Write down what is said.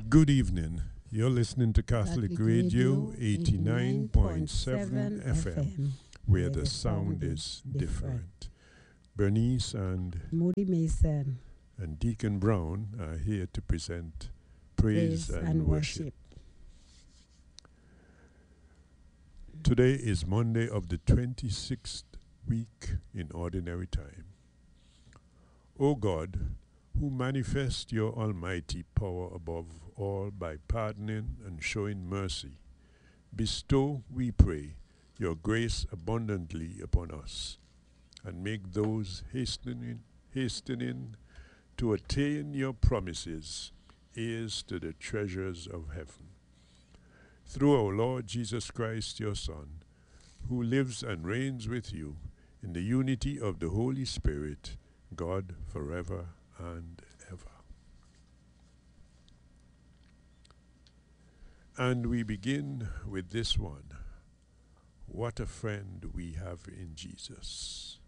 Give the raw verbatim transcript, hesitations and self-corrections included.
Good evening. You're listening to Catholic, Catholic Radio Radio eighty-nine point seven F M, F M, where the sound is different. Bernice and, Moody Mason, and Deacon Brown are here to present Praise, praise and, and worship. worship. Today is Monday of the twenty-sixth week in Ordinary Time. O God, who manifest your almighty power above all by pardoning and showing mercy, bestow, we pray, your grace abundantly upon us, and make those hastening, hastening to attain your promises heirs to the treasures of heaven. Through our Lord Jesus Christ, your Son, who lives and reigns with you in the unity of the Holy Spirit, God forever and ever. And we begin with this one. What a friend we have in Jesus.